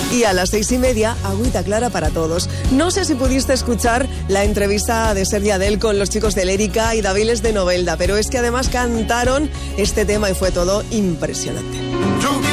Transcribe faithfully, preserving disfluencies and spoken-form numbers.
Y a las seis y media, agüita clara para todos. No sé si pudiste escuchar la entrevista de Sergi Adel con los chicos de Lérica y Daviles de Novelda, pero es que además cantaron este tema y fue todo impresionante.